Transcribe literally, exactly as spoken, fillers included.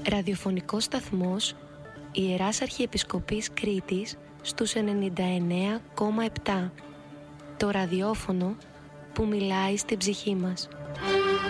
Ραδιοφωνικός σταθμός Ιεράς Αρχιεπισκοπής Κρήτης στους ενενήντα εννέα κόμμα επτά. Το ραδιόφωνο που μιλάει στην ψυχή μας.